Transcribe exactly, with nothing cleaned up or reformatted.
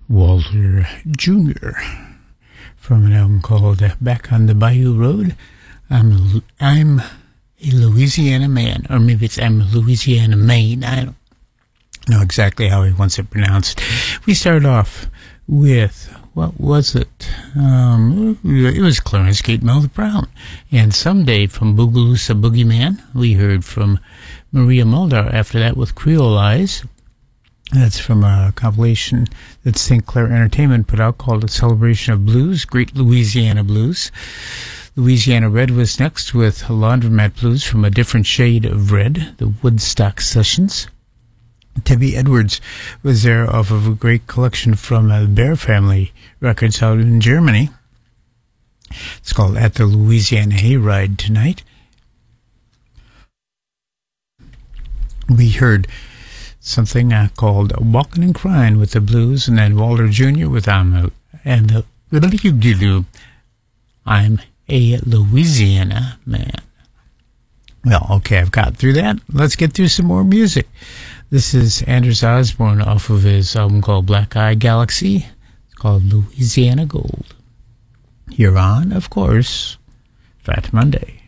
Walter Junior from an album called Back on the Bayou Road. I'm I'm a Louisiana man, or maybe it's I'm a Louisiana Maine. I don't know exactly how he wants it pronounced. We start off with, what was it? Um, it was Clarence Gatemouth Brown. And Someday from Boogaloosa Boogeyman. We heard from Maria Muldaur after that with Creole Eyes. That's from a compilation that Saint Clair Entertainment put out called A Celebration of Blues, Great Louisiana Blues. Louisiana Red was next with Laundromat Blues from A Different Shade of Red, the Woodstock Sessions. Tebby Edwards was there off of a great collection from uh, Bear Family Records out in Germany. It's called At the Louisiana Hayride Tonight. We heard something uh, called Walkin' and Cryin' with the Blues, and then Walter Junior with I'm a, and the, I'm a Louisiana man. Well, okay, I've got through that. Let's get through some more music. This is Anders Osborne off of his album called Black Eye Galaxy. It's called Louisiana Gold. Here on, of course, Fat Monday.